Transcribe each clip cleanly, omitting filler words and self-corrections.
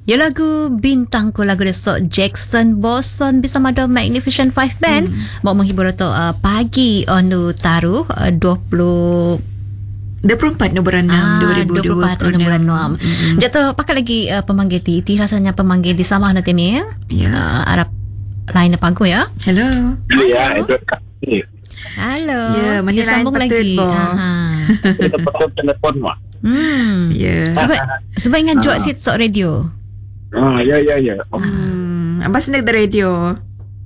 Ya lagu Bintangku, lagu desok Jackson Boson bersama The Magnificent Five Band mau menghibur atau pagi onu taruh 24 November 6 2026. Jatuh pakai lagi pemanggil Ti rasanya pemanggil di sama nanti mi ya. Arab lain pangku ya. Hello. Ya, itu kami. Halo. Ya, mana sambung lagi. Kita potong telefon mah. Ya. Sebab ingat jual sit sok radio. Ya. Apa senang the radio?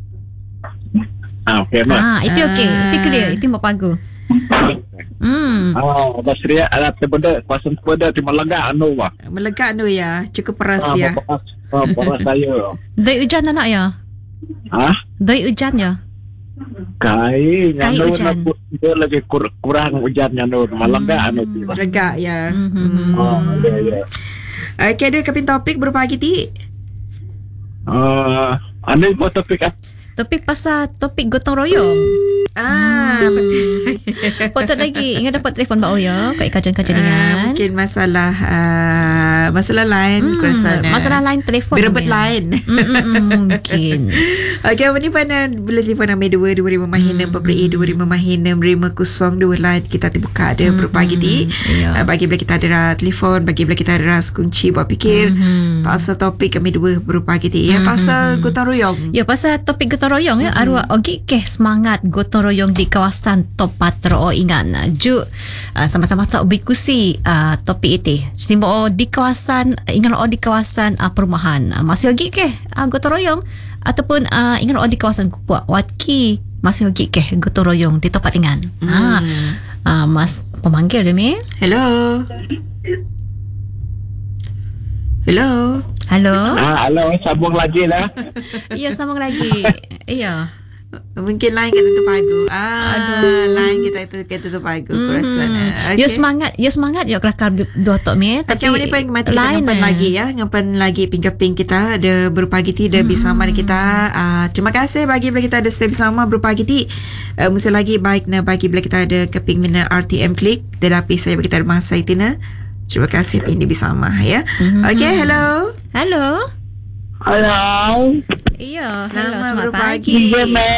Okey mah. Itu okey. Itu clear. Itu mau pagu. Basria alat sebeda kuasa sebeda di Melega anu mah. Melega anu ya, cukup peras ya. Peras saya. Dari hujan anak ya? Dari hujan ya? Kai hujan. Dia lagi kurang hujannya nur. Melega anu. Rega ya. Ya. Okey, ada kepin topik berupa pagi ti. Anda buat topik apa? Topik pasal topik gotong royong. Betul. Potong lagi. Ingat dapat telefon Mbak Oya kat kajian-kajian dengan. Mungkin masalah lain kurasa masalah lain telefon. Berebut lain. Mungkin. Okey, apa ni pada boleh telefon nama 225 mahina 25 mahina 502 line kita terbuka ada berupa pagi ti. Bagi bila kita ada telefon, bagi bila kita ada kunci buat fikir pasal topik kami dua berupa pagi ti ya, pasal gotong royong. Ya, pasal topik gotong royong ya, arwah ogi ke semangat gotong royong di kawasan Topatro ingan. Ju sama-sama tak berkusi topik itu. Simbo di kawasan ingat di kawasan perumahan. Masih lagi ke gotong royong ataupun ingat di kawasan Kupuak Watki masih lagi ke gotong royong di tempat ingan. Mas pemanggil demi. Hello. Halo, sambung lagi lah. Iya, sambung lagi. Iya. Mungkin lain kita tu pagu. Lain kita tu pagu. Kurasa. Ya semangat ya kelakar dua tok mi. Tapi ni pun mati kita ngapan lagi ya. Ngapan lagi ping-keping kita ada berpagi ti ada bersama kita. Terima kasih bagi bila kita ada stay bersama berpagi ti. Mesti lagi baik na bagi bila kita ada keping mina RTM Click. Tetapi saya bagi kita ada masa itina. Terima kasih ini bersama ya. Okey, hello. Iya, selamat pagi.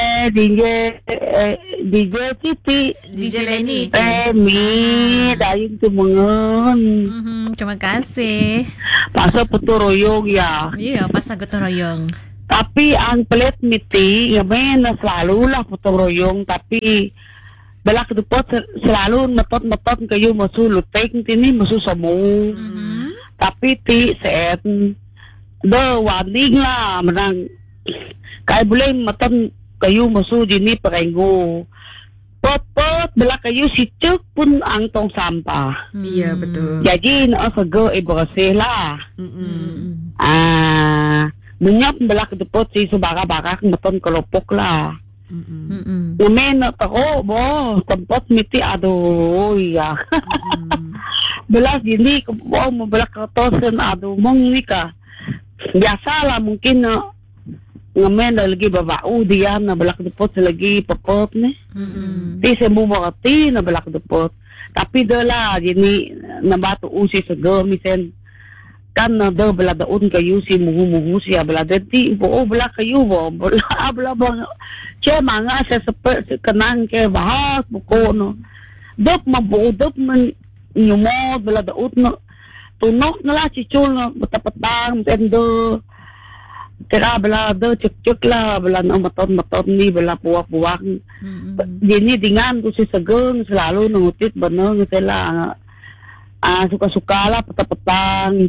DJ Titi. DJ Lenny. Mi dayung tumengen. Terima kasih. Pasal gotong royong ya. Iya, pasal gotong royong. Tapi ang pelit miti, ngamen selalu lah gotong royong, tapi belak dupot selalu metot kayu musuh luteng tini musuh semu. Tapi ti set warning lah menang kaya boleh meton kayu musuh jini perenggu pot belak kayu sicuk pun ang tong sampah. Iya betul. Jadi seger bersih lah. Menyap belak dupot si sebara-barak meton kelopok lah. Ngamen taro bo tempat miti aduh ya. Belas gini mau belak kertosen aduh mong ni ka. Biasalah mungkin ngamen lagi babau dia na belak depot lagi popot ni. Ti sembu mengerti na belak depot. Tapi dah lah gini na batu usi seger misen kan na dah bela daun kayu si muhu si bela deti bo bela kayu bo bela bang che manga se sepet kenang ke bahas buko no dop mabu dop men nyumo bela daun no tunok na lah cicul no petang tendo kira bela do cek lah bela no maton ni bela puak gini dengan tu si segeng selalu ngutit bener ngitela suka-suka lah petang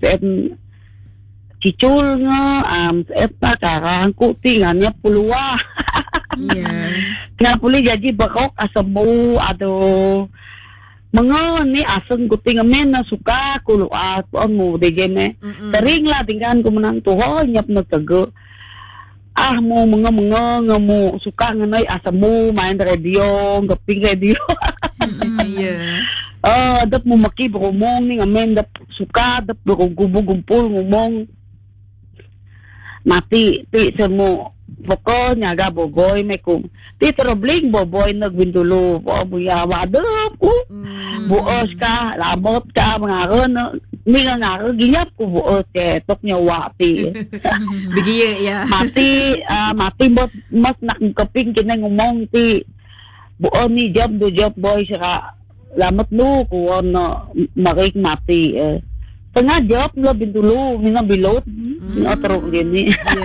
cicul nga karang ku tingannya puluah. Tinggal pulih jadi berok asamu aduh mengon ni aseng ku tingamen na suka kuluat mu degene sering lah tinggal ku menang tuho nyap na tego mu mengo suka ngenai asamu main radio ngeping radio. Dap mumaki berumong ni ngamen dap suka dap bergumpul ngomong mati ti semu pokoknya ga bogoy may kung ti trobling boboy nagbindulo po buya wadop ko buos ka labot ka mga ron ni nga ginyap ko buos tok nya wati Bigiya ya. mati mas nakaping kinang umong ti buo ni job boy siya lamat lu ko na marik mati tengah job lo bindulo mina bilot na teruk gini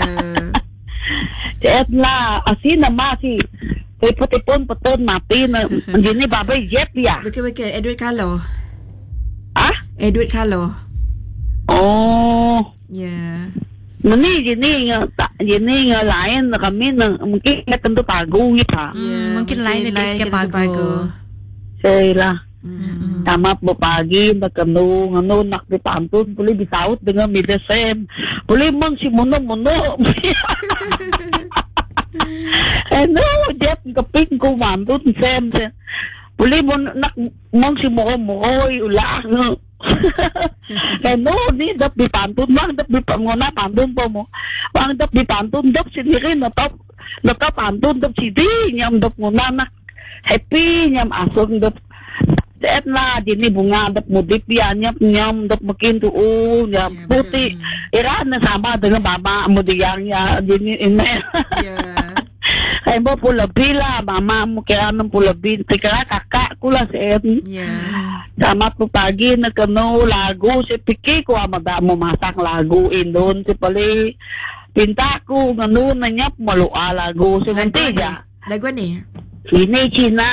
Jet lah, asin nama si tipon peton mati na gini babay jet ya. Betul Edward Carlo. Ah? Edward Carlo. Oh. Ya. Mani gini nga lain na kami na mungkin na tentu pagu gitu. Mungkin lain na diske pago. Sila. Tamat mo pagi nagkano nak dipantun puli bisaut dengan midesem puli mang si mono jet keping ko mantun sem puli nak mang si moy ulah ni dap dipantun mang dap dipangona pantun po mo mang dap dipantun dap sendiri natap pantun dap sidi nyam dap ngona nak happy nyam asong dap Set lah, dini bunga dap mudip yan, nyam dap makin tuh, nyam putih. Iran na sama dengan mama mudiyang ya, dini ina. Kaya mo pulabi lah, mama mo kaya nang pulabi. Tikara kakak ko lah set. Sama po pagi nagkano lagu, si piki ko amada mo masang lagu indon si pali. Pinta ko ngano na nyap malua lagu si nantiga. Lagu ni? Ini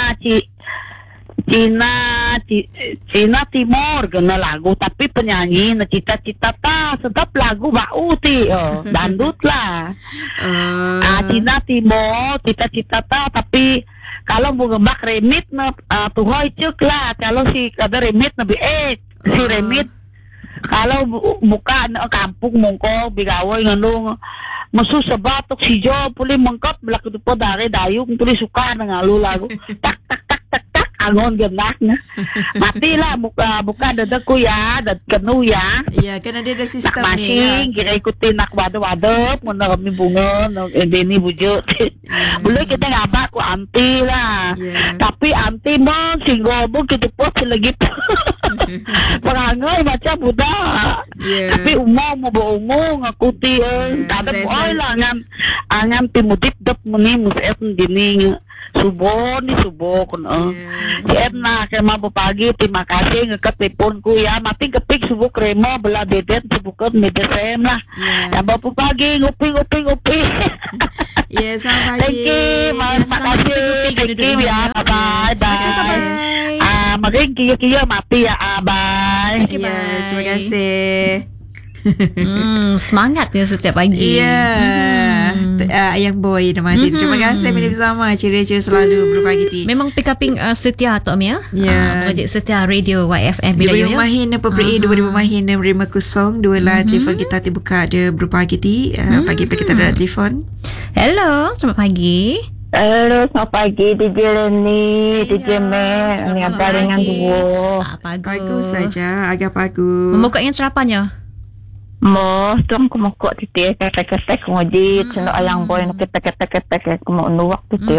Cina Timur gana lagu tapi penyanyi na cita-cita ta sedap lagu bau ti dandut lah Cina Timur cita-cita ta tapi kalau mau ngembak remit na tuhoy cek lah kalau si kada remit na biek si remit kalau buka na kampung mongko bigawoy ngano masu sabatok si Jo puli mengkap belak itu po dari dayung tulis suka na ngalu lagu tak angon genak na mati lah buka dadak ko ya dad kanu ya kan ada sistem ni masing kira ikutin nak wado muna kami bunga ini bujut boleh kita ngabak ko anti lah tapi anti mo singgobo kita po lagi parangoy macam budak tapi umum mo boongo ngakuti kada mo ay lah angan timudip dap muni muset dini subo kuno. Si Edna kaya mabupagi terima kasih ngekatipon ku ya mati kepik subuh krema bela dedet subukan medesem lah. Ya mabupagi ngupi. Selamat pagi. Thank you ya. Bye. Makin kia mati ya. Bye. Terima kasih. Semangat ya setiap pagi. Yang boy nama dia. Terima kasih Mili bersama. Ceria-ceria selalu berpagi ti. Memang pickupping setia Tok Mia. Projek setia radio YFM bila yo. 2005 hin pemberi 2005 hin menerima kosong dua lah telefon kita dibuka ada berpagi ti. Pagi kita ada telefon. Hello, selamat pagi. Halo, selamat pagi DJ Leni, DJ Mel, yang dengan dua. Bagus saja, agak bagus. Membuka yang serapannya. Mo, tuang kumukuk titi ketek-ketek ngojit, sendo ayang boy nak ketek-ketek kumu nuwak titi.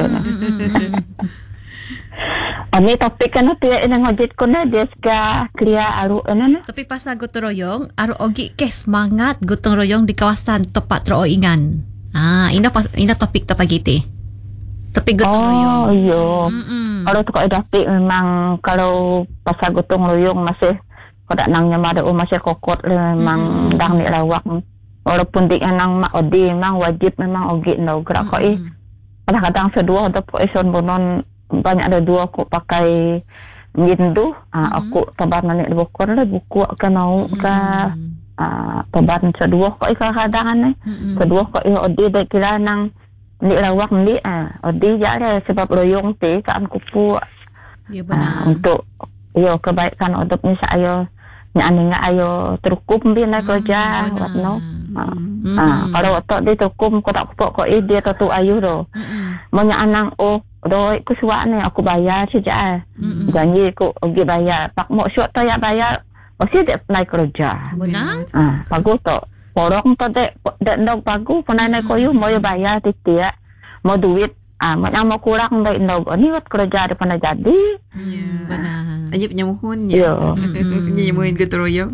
Ani topik kan tu yang ngojit ko na dia ska clear aru na. Tapi pas gotong royong, aru ogi ke semangat gotong royong di kawasan tempat roingan. Ina topik tu pagi ti. Topik gotong royong. Oh, iyo. Kalau tu kau dapik memang kalau pasal gotong royong masih kada nang nyamada masih kokot memang dang ni lawak walaupun dik nang mak odi memang wajib memang ogi no gerak ko kadang-kadang sedua atau poison bonon banyak ada dua aku pakai nyindu aku tabar nanik bokor le buku kanau ka tabar sedua ko kadang-kadang kedua ko odi dak kira nang ni lawak ni odi jare sebab royong te kan kupu untuk yo kebaikan untuk ni saya nyani nga ayo terukum bin na kerja no kalau otak dia terukum ko tak ko dia tu ayu do monya anang doi ku suak ni aku bayar saja janji ku pergi bayar pak mo syok tu ya bayar pasti dia naik kerja benar bagus tu porong to dek ndog bagus punai koyu mau bayar titik mau duit mau kurang dek ndog ni wat kerja ada pernah jadi Benar. Aja penyamuhun ya. Penyamuhun gotong royong.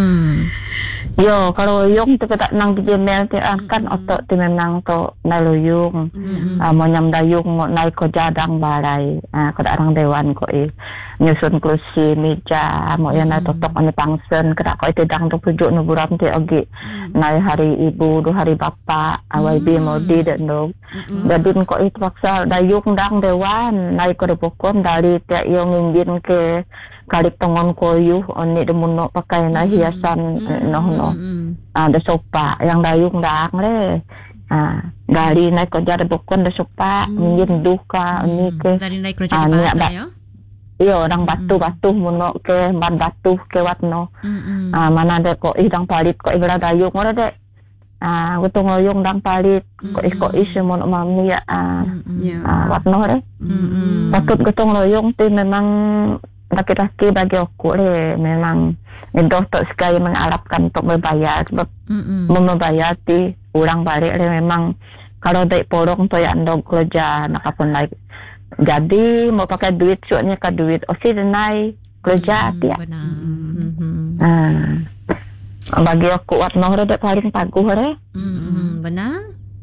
Yo kalau yung tu kata nang dijemel te kan otok te memang to naluyung mau nyam dayung mau naik ko jadang balai kada orang dewan ko nyusun kursi meja mau yana totok ane pangsen kada ko itu dang to pujuk nu buram te ogi naik hari ibu do hari bapa awai bi mau di dan dog dadin ko itu paksa dayung dang dewan naik ko pokon dari te yung ingin ke kalik tongon koyu oni demuno pakai na hiasan no ada sopa yang dayung dang le dari naik kerja ada bokon ada sopa ingin duka ini ke dari naik kerja di bata ya iyo orang batu muno ke ban batu ke watno mana ada ko idang palit ko ibra dayung ora dek gotong royong dang palit ko muno mami ya watno re patut gotong royong tu memang laki-laki bagi aku memang doktor sekali mengharapkan untuk berbayar sebab membayar ti orang balik memang kalau dari porong tu yang dok kerja nak apa naik jadi mau pakai duit soalnya ke duit osi naik kerja ti bagi aku watno dek paling bagus benar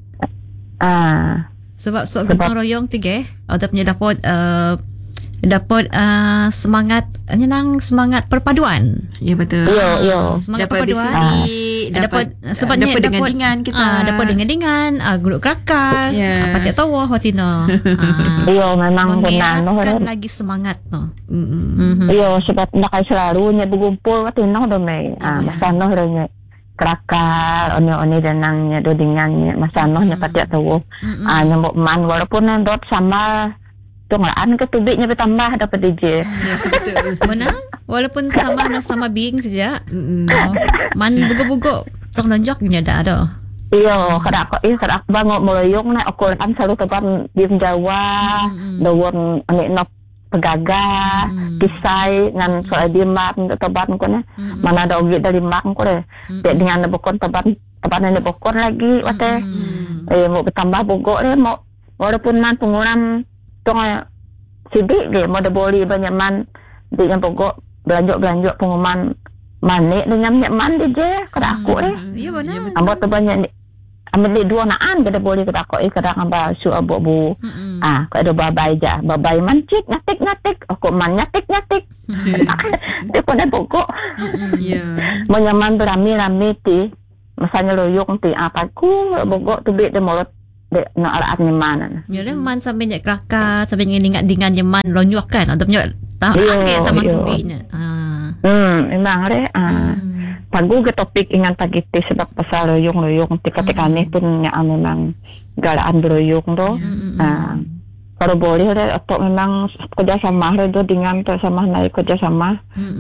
sebab gotong royong tiga ada punya dapat semangat perpaduan. Ya betul. Yo. Semangat dapat perpaduan. dapat sebabnya dapat dengan kita. Dapat dengan grup kelakar. Apa tak tahu watino. Yo memang benar kan lagi semangat no. Yo sebab nak selalu nya berkumpul watino do me. Masano nya kelakar oni danangnya do dengannya masano nya tak tahu. Nyambok man walaupun ndot sama tunglaan ketubiknya bertambah dapat DJ. Ya, betul. Benar? Walaupun sama being saja. Man bugo-bugo tong nonjok nya ada. Iyo, kada bangot moyong na ako kan selalu teban di Jawa, dawon ani nok pegaga, kisai ngan soal di mak teban ko na. Mana ada ogi dari mak ko le. Dek dengan bokon teban ni bokon lagi wate. Mau bertambah bugo le mau walaupun man penguram tong sidik dia mau boleh banyak man dengan pokok belanja pengumuman manik dengan man dia kada aku iya benar ambo tu banyak ambil dua naan kada boleh kada aku kada ngamba su abu kada babai ja babai man cik ngatik aku man ngatik dia pada pokok mau nyaman berami ti masanya loyong ti apa ku pokok tu bit dia molot nak alat nyaman. Yalah man sampai nak kelakar, sampai ingat dengan nyaman lonjok kan. Atau punya tahan ke taman tubiknya. Memang pagu ke topik ingat pagi ti sebab pasal loyong ketika ni pun memang galaan berloyong tu. Kalau boleh atau memang kerja sama do dengan sama naik kerja sama.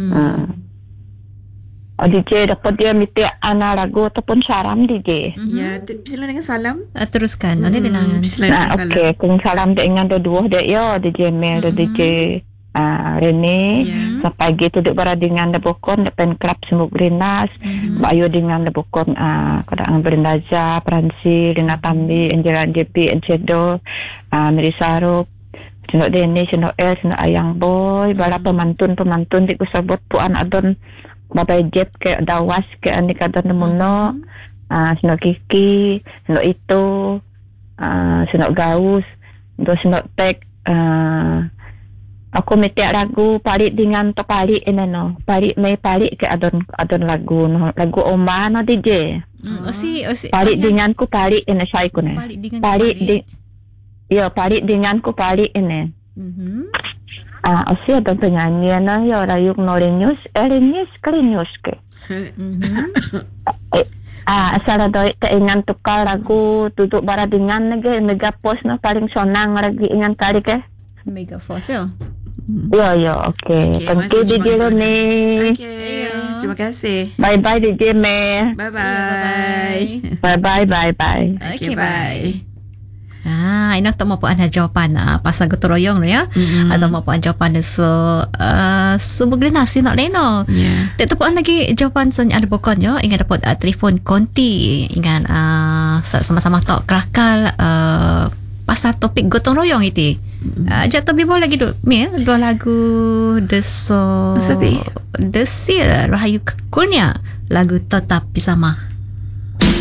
DJ dapat dia minta anak lagu ataupun salam DJ. Ya, silakan dengan salam. Teruskan. Nanti bilangan. Okey, kung salam dengan dua dek yo DJ Mel, DJ Rene. Sampai gitu dek bara dengan debokon depan klub Semuk Grinas. Bayo dengan debokon kadang Berindaja, Pransi, Rina Tambi, Angela JP, Encedo, Merisaro. Sino Deni, sino El, sino Ayang Boy, bala pemantun di kusabot puan adon babai jet ke dawas ke anik adon nemuno, sino Kiki, sino itu, sino Gaus, do sino Tek, aku metiak lagu palit dengan to palit ini no, palit ke adon lagu Oma no DJ. Osi palit dengan ku palit ini saya ku ne. Palit dengan ku palit ini. Osi ada penyanyi na yo rayuk Norenyus Kalinyus ke. Asal ada keinginan tukar lagu duduk bara dengan mega post no paling sonang lagi ingat kali ke. Mega fossil. Yo, okay. Thank you DJ Rene. Okay. Terima kasih. Bye DJ Me. Bye. Bye. Bye. Okay, bye. Ina tak mau ada jawapan pasal gotong royong tu ya. Atau mau jawapan bergelinasi nak leno. Tak tahu lagi jawapan soalnya ada pokoknya ingat dapat telefon konti ingat sama-sama tak kerakal pasal topik gotong royong itu. Jatuh bimbang lagi dua lagu Desir Rahayu Kurnia lagu Tetap Bersama.